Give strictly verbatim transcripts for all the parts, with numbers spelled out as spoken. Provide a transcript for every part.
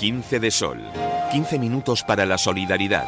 quince de Sol. quince minutos para la solidaridad.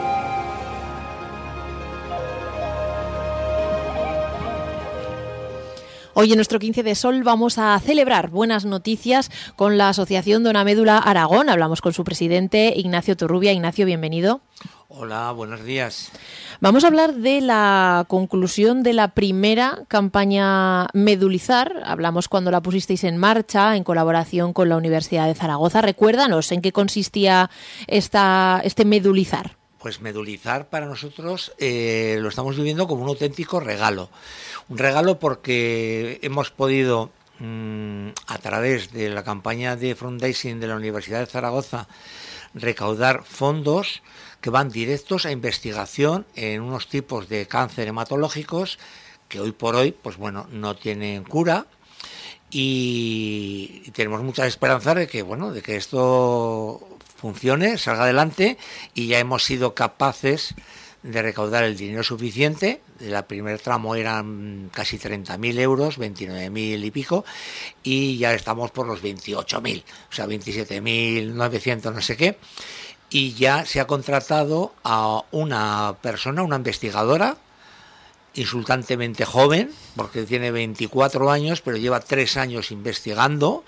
Hoy en nuestro quince de Sol vamos a celebrar buenas noticias con la Asociación Dona Médula Aragón. Hablamos con su presidente, Ignacio Torrubia. Ignacio, bienvenido. Hola, buenos días. Vamos a hablar de la conclusión de la primera campaña Medulizar. Hablamos cuando la pusisteis en marcha en colaboración con la Universidad de Zaragoza. Recuérdanos en qué consistía esta, este Medulizar. Pues Medulizar para nosotros eh, lo estamos viviendo como un auténtico regalo. Un regalo porque hemos podido, mmm, a través de la campaña de fundraising de la Universidad de Zaragoza, recaudar fondos que van directos a investigación en unos tipos de cáncer hematológicos que hoy por hoy, pues bueno, no tienen cura. Y tenemos muchas esperanzas de que, bueno, de que esto funcione, salga adelante, y ya hemos sido capaces de recaudar el dinero suficiente. El primer tramo eran casi treinta mil euros, veintinueve mil y pico, y ya estamos por los veintiocho mil, o sea, veintisiete mil novecientos no sé qué, y ya se ha contratado a una persona, una investigadora, insultantemente joven, porque tiene veinticuatro años, pero lleva tres años investigando,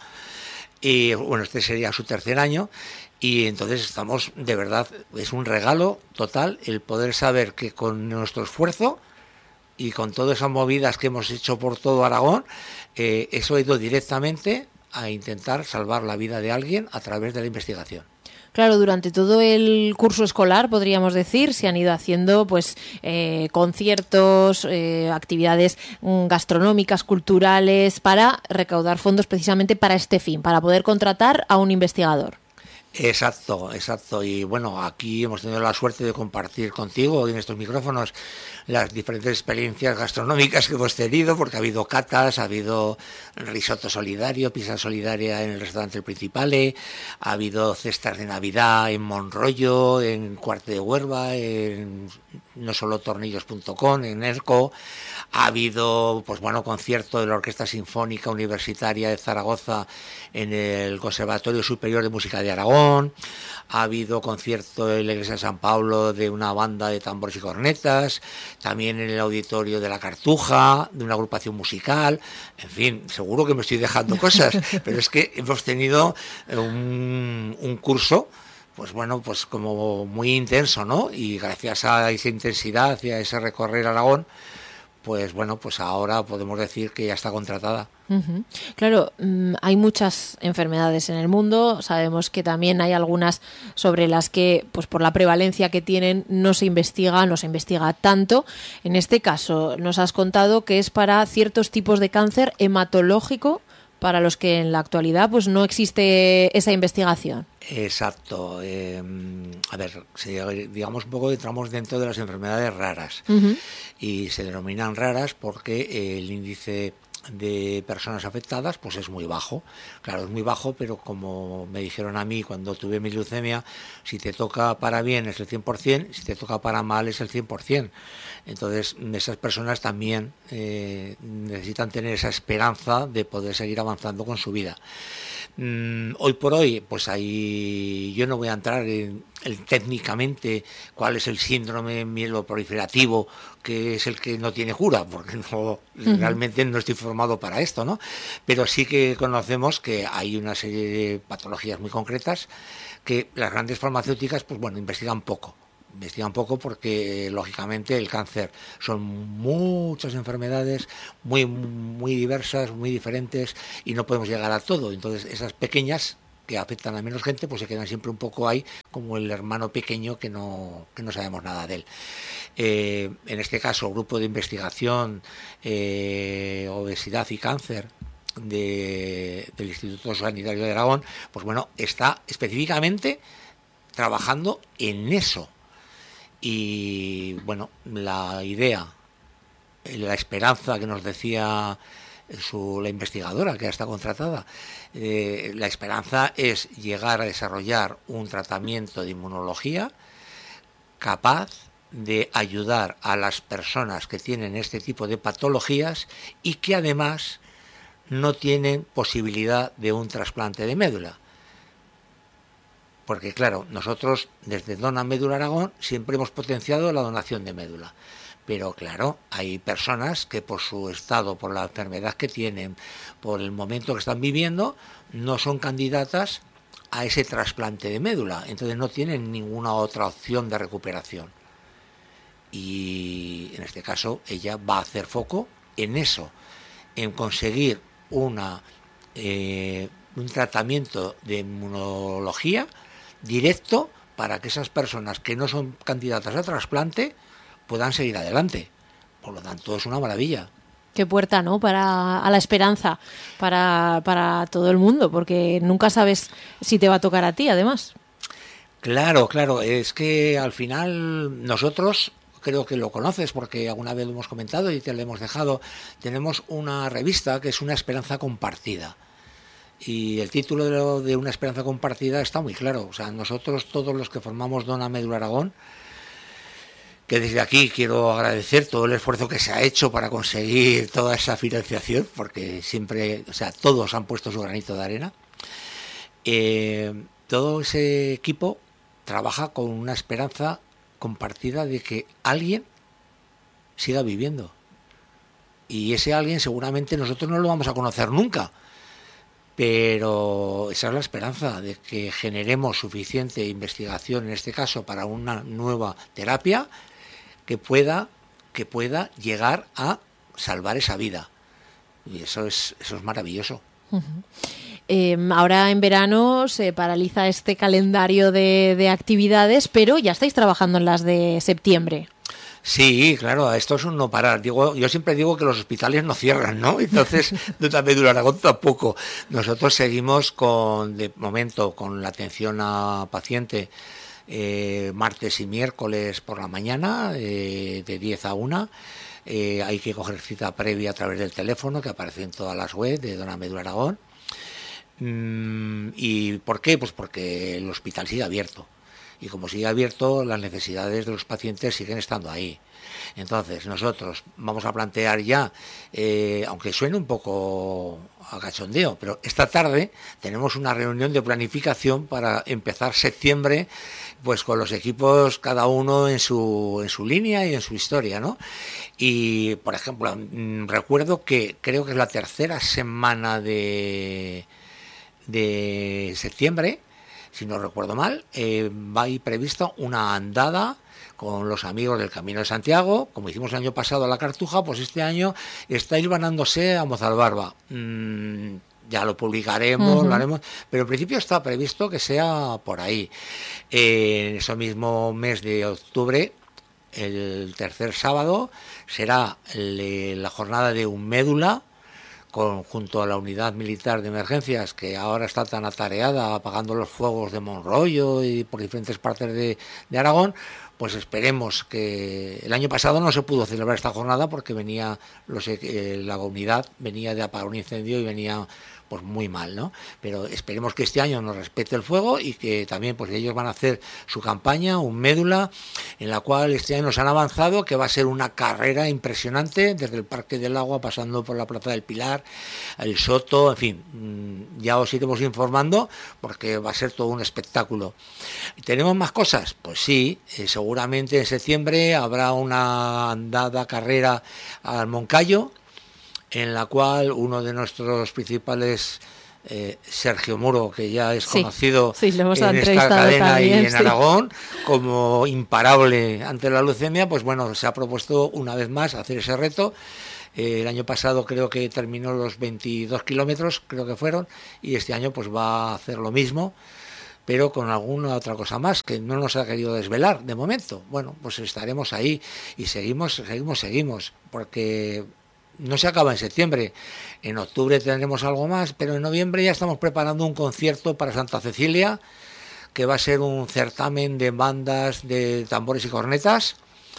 y bueno, este sería su tercer año, y entonces estamos, de verdad, es un regalo total el poder saber que con nuestro esfuerzo y con todas esas movidas que hemos hecho por todo Aragón, eh, eso ha ido directamente a intentar salvar la vida de alguien a través de la investigación. Claro, durante todo el curso escolar, podríamos decir, se han ido haciendo pues eh, conciertos, eh, actividades gastronómicas, culturales, para recaudar fondos precisamente para este fin, para poder contratar a un investigador. Exacto, exacto. Y bueno, aquí hemos tenido la suerte de compartir contigo en estos micrófonos las diferentes experiencias gastronómicas que hemos tenido, porque ha habido catas, ha habido risotto solidario, pizza solidaria en el restaurante El Principale, ha habido cestas de Navidad en Monrollo, en Cuarte de Huerva, en no solo tornillos punto com, en ERCO. Ha habido, pues bueno, concierto de la Orquesta Sinfónica Universitaria de Zaragoza en el Conservatorio Superior de Música de Aragón. Ha habido concierto en la Iglesia de San Pablo de una banda de tambores y cornetas. También en el Auditorio de la Cartuja, de una agrupación musical. En fin, seguro que me estoy dejando cosas, pero es que hemos tenido un, un curso, pues bueno, pues como muy intenso, ¿no? Y gracias a esa intensidad y a ese recorrer Aragón, pues bueno, pues ahora podemos decir que ya está contratada. Uh-huh. Claro, hay muchas enfermedades en el mundo, sabemos que también hay algunas sobre las que, pues por la prevalencia que tienen, no se investiga, no se investiga tanto. En este caso, nos has contado que es para ciertos tipos de cáncer hematológico, para los que en la actualidad pues no existe esa investigación. Exacto. Eh, a ver, si digamos un poco, entramos dentro de las enfermedades raras. Uh-huh. Y se denominan raras porque el índice de personas afectadas pues es muy bajo. Claro, es muy bajo, pero como me dijeron a mí cuando tuve mi leucemia, si te toca para bien es el cien por ciento, si te toca para mal es el cien por ciento. Entonces esas personas también eh, necesitan tener esa esperanza de poder seguir avanzando con su vida. Mm, hoy por hoy, pues ahí yo no voy a entrar en, en técnicamente cuál es el síndrome mieloproliferativo, que es el que no tiene cura, porque no, uh-huh. realmente no estoy formado para esto, ¿no? Pero sí que conocemos que hay una serie de patologías muy concretas que las grandes farmacéuticas, pues bueno, investigan poco. Investigan poco porque, lógicamente, el cáncer son muchas enfermedades muy, muy diversas, muy diferentes, y no podemos llegar a todo. Entonces, esas pequeñas que afectan a menos gente, pues se quedan siempre un poco ahí, como el hermano pequeño que no, que no sabemos nada de él. Eh, en este caso, Grupo de Investigación eh, Obesidad y Cáncer de, del Instituto Sanitario de Aragón, pues bueno, está específicamente trabajando en eso. Y bueno, la idea, la esperanza que nos decía su, la investigadora que ya está contratada, eh, la esperanza es llegar a desarrollar un tratamiento de inmunología capaz de ayudar a las personas que tienen este tipo de patologías y que además no tienen posibilidad de un trasplante de médula. Porque claro, nosotros desde Dona Médula Aragón siempre hemos potenciado la donación de médula. Pero claro, hay personas que por su estado, por la enfermedad que tienen, por el momento que están viviendo, no son candidatas a ese trasplante de médula. Entonces no tienen ninguna otra opción de recuperación. Y en este caso ella va a hacer foco en eso, en conseguir una eh, un tratamiento de inmunología directo para que esas personas que no son candidatas a trasplante puedan seguir adelante. Por lo tanto, es una maravilla. Qué puerta, ¿no? Para a la esperanza para, para todo el mundo, porque nunca sabes si te va a tocar a ti, además. Claro, claro. Es que al final nosotros, creo que lo conoces porque alguna vez lo hemos comentado y te lo hemos dejado, tenemos una revista que es Una Esperanza Compartida. Y el título de, lo, de Una Esperanza Compartida está muy claro. O sea, nosotros todos los que formamos Dona Médula Aragón, que desde aquí quiero agradecer todo el esfuerzo que se ha hecho para conseguir toda esa financiación, porque siempre, o sea, todos han puesto su granito de arena. Eh, todo ese equipo trabaja con una esperanza compartida de que alguien siga viviendo. Y ese alguien seguramente nosotros no lo vamos a conocer nunca. Pero esa es la esperanza, de que generemos suficiente investigación, en este caso, para una nueva terapia que pueda, que pueda llegar a salvar esa vida. Y eso es, eso es maravilloso. Uh-huh. Eh, ahora en verano se paraliza este calendario de, de actividades, pero ya estáis trabajando en las de septiembre. Sí, claro, esto es un no parar. Digo, yo siempre digo que los hospitales no cierran, ¿no? Entonces, Dona Médula Aragón tampoco. Nosotros seguimos con, de momento, con la atención a paciente eh, martes y miércoles por la mañana, eh, de diez a una. Eh, hay que coger cita previa a través del teléfono que aparece en todas las webs de Dona Médula Aragón. Mm, ¿Y por qué? Pues porque el hospital sigue abierto. Y como sigue abierto, las necesidades de los pacientes siguen estando ahí. Entonces, nosotros vamos a plantear ya, eh, aunque suene un poco a cachondeo, pero esta tarde tenemos una reunión de planificación para empezar septiembre, pues con los equipos cada uno en su en su línea y en su historia, ¿no? Y, por ejemplo, recuerdo que creo que es la tercera semana de, de septiembre, si no recuerdo mal, eh, va a ir prevista una andada con los amigos del Camino de Santiago, como hicimos el año pasado a la Cartuja, pues este año está hilvanándose a Mozalbarba. Mm, ya lo publicaremos, uh-huh. lo haremos, pero en principio está previsto que sea por ahí. Eh, en ese mismo mes de octubre, el tercer sábado, será el, la jornada de un médula, Con, junto a la unidad militar de emergencias que ahora está tan atareada apagando los fuegos de Monroyo y por diferentes partes de, de Aragón, pues esperemos que el año pasado no se pudo celebrar esta jornada porque venía los, eh, la unidad venía de apagar un incendio y venía pues muy mal, ¿no? Pero esperemos que este año nos respete el fuego y que también pues ellos van a hacer su campaña, un médula, en la cual este año nos han avanzado, que va a ser una carrera impresionante desde el Parque del Agua, pasando por la Plaza del Pilar, el Soto, en fin, ya os iremos informando porque va a ser todo un espectáculo. ¿Tenemos más cosas? Pues sí, eh, seguramente en septiembre habrá una andada carrera al Moncayo, en la cual uno de nuestros principales, eh, Sergio Muro, que ya es sí, conocido sí, lo hemos en esta cadena también, y en sí. Aragón, como imparable ante la leucemia, pues bueno, se ha propuesto una vez más hacer ese reto. Eh, el año pasado creo que terminó los veintidós kilómetros, creo que fueron, y este año pues va a hacer lo mismo, pero con alguna otra cosa más que no nos ha querido desvelar de momento. Bueno, pues estaremos ahí y seguimos, seguimos, seguimos, porque no se acaba en septiembre. En octubre tendremos algo más, pero en noviembre ya estamos preparando un concierto para Santa Cecilia, que va a ser un certamen de bandas de tambores y cornetas.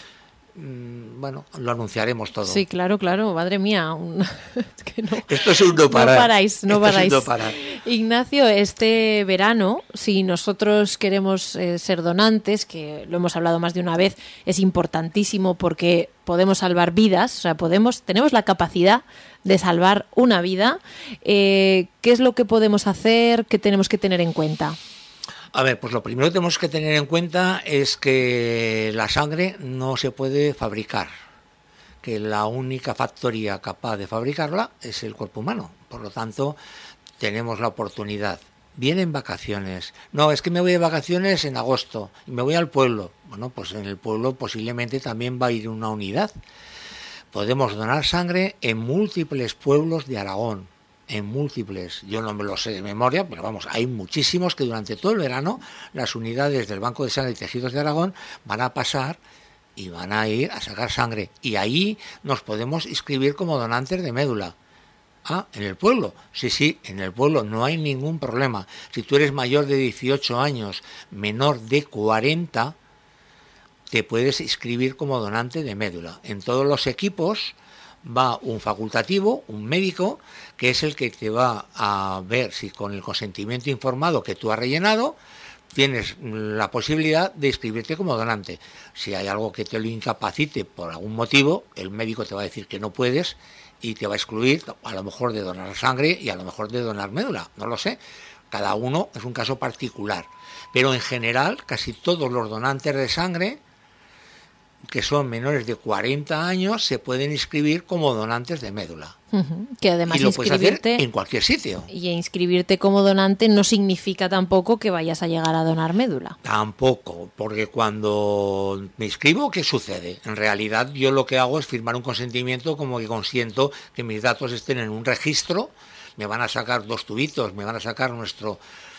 Bueno, lo anunciaremos todo. Sí, claro, claro, madre mía. Un... es que no, Esto es un no parar. No paráis, no Esto paráis. Es un no parar. Ignacio, este verano, si nosotros queremos eh, ser donantes, que lo hemos hablado más de una vez, es importantísimo porque podemos salvar vidas, o sea, podemos, tenemos la capacidad de salvar una vida. Eh, ¿Qué es lo que podemos hacer? ¿Qué tenemos que tener en cuenta? A ver, pues lo primero que tenemos que tener en cuenta es que la sangre no se puede fabricar, que la única factoría capaz de fabricarla es el cuerpo humano. Por lo tanto, tenemos la oportunidad. Vienen vacaciones. No, es que me voy de vacaciones en agosto y me voy al pueblo. Bueno, pues en el pueblo posiblemente también va a ir una unidad. Podemos donar sangre en múltiples pueblos de Aragón, en múltiples. Yo no me lo sé de memoria, pero vamos, hay muchísimos que durante todo el verano las unidades del Banco de Sangre y Tejidos de Aragón van a pasar y van a ir a sacar sangre. Y ahí nos podemos inscribir como donantes de médula. Ah, ¿en el pueblo? Sí, sí, en el pueblo no hay ningún problema. Si tú eres mayor de dieciocho años, menor de cuarenta, te puedes inscribir como donante de médula. En todos los equipos va un facultativo, un médico, que es el que te va a ver si con el consentimiento informado que tú has rellenado, tienes la posibilidad de inscribirte como donante. Si hay algo que te lo incapacite por algún motivo, el médico te va a decir que no puedes y te va a excluir a lo mejor de donar sangre y a lo mejor de donar médula, no lo sé. Cada uno es un caso particular. Pero en general, casi todos los donantes de sangre que son menores de cuarenta años se pueden inscribir como donantes de médula. Uh-huh. Que además y lo puedes hacer inscribirte en cualquier sitio. Y inscribirte como donante no significa tampoco que vayas a llegar a donar médula. Tampoco, porque cuando me inscribo, ¿qué sucede? En realidad yo lo que hago es firmar un consentimiento como que consiento que mis datos estén en un registro, me van a sacar dos tubitos, me van a sacar nuestro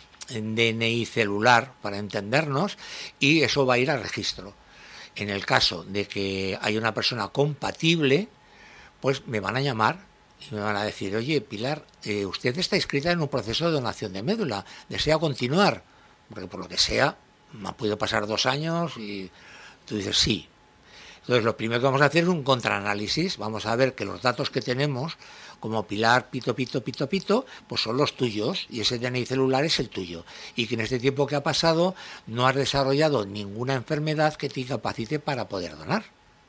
D N I celular para entendernos y eso va a ir al registro. En el caso de que haya una persona compatible, pues me van a llamar y me van a decir, oye, Pilar, eh, usted está inscrita en un proceso de donación de médula, ¿desea continuar? Porque por lo que sea, me han podido pasar dos años y tú dices sí. Entonces lo primero que vamos a hacer es un contraanálisis, vamos a ver que los datos que tenemos, como Pilar, Pito, Pito, Pito, Pito, pues son los tuyos y ese D N I celular es el tuyo. Y que en este tiempo que ha pasado no has desarrollado ninguna enfermedad que te incapacite para poder donar.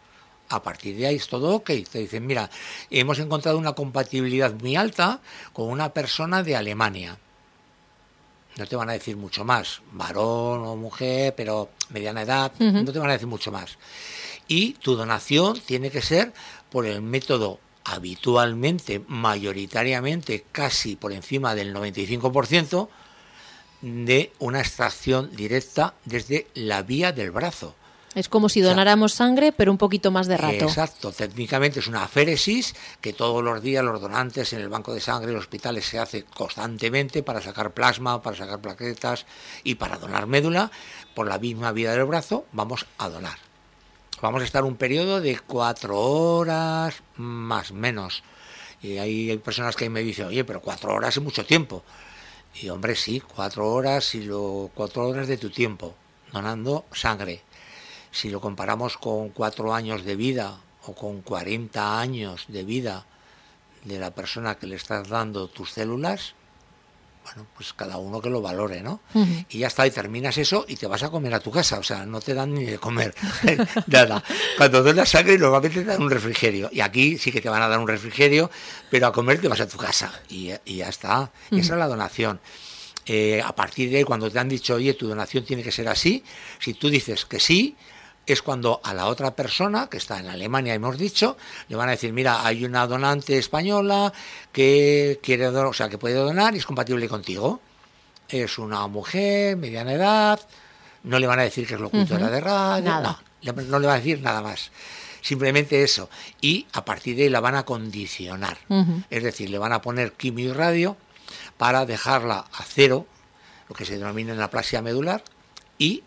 A partir de ahí es todo ok. Te dicen, mira, hemos encontrado una compatibilidad muy alta con una persona de Alemania. No te van a decir mucho más, varón o mujer, pero mediana edad, uh-huh. No te van a decir mucho más. Y tu donación tiene que ser por el método habitualmente, mayoritariamente, casi por encima del noventa y cinco por ciento, de una extracción directa desde la vía del brazo. Es como si donáramos o sea, sangre, pero un poquito más de rato. Exacto, técnicamente es una aféresis que todos los días los donantes en el banco de sangre, en los hospitales, se hace constantemente para sacar plasma, para sacar plaquetas y para donar médula. Por la misma vía del brazo vamos a donar. Vamos a estar un periodo de cuatro horas más o menos. Y hay personas que me dicen, oye, pero cuatro horas es mucho tiempo. Y hombre, sí, cuatro horas y lo cuatro horas de tu tiempo donando sangre. Si lo comparamos con cuatro años de vida o con cuarenta años de vida de la persona que le estás dando tus células, bueno, pues cada uno que lo valore, ¿no? Uh-huh. Y ya está, y terminas eso y te vas a comer a tu casa, o sea, no te dan ni de comer, nada. Cuando donas sangre normalmente te dan un refrigerio, y aquí sí que te van a dar un refrigerio, pero a comer te vas a tu casa, y, y ya está, y uh-huh. Esa es la donación. Eh, a partir de ahí, cuando te han dicho, oye, tu donación tiene que ser así, si tú dices que sí, es cuando a la otra persona, que está en Alemania, hemos dicho, le van a decir, mira, hay una donante española que quiere donar, o sea, que puede donar y es compatible contigo. Es una mujer, mediana edad, no le van a decir que es locutora uh-huh. de radio, nada. No, no le van a decir nada más. Simplemente eso. Y a partir de ahí la van a condicionar. Uh-huh. Es decir, le van a poner quimio y radio para dejarla a cero, lo que se denomina en aplasia medular, y